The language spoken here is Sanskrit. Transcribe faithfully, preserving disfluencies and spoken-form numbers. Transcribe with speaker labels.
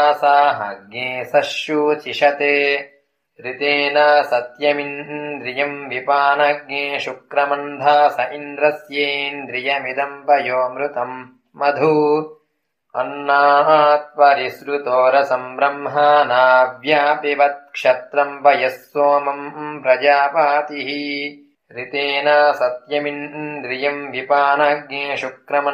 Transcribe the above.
Speaker 1: अन्नासाहज्ञे सशूचिषते ऋतेन सत्यमिन्द्रियम् विपानज्ञे शुक्रमन्धास इन्द्रस्येन्द्रियमिदम् वयोमृतम् मधु अन्नात् परिसृतो रसम् ब्रह्मणाव्यापिवत् क्षत्रम् वयः सोमम् प्रजापतिः ऋतेन सत्यमिन्द्रियम् विपानज्ञे शुक्रमन्धास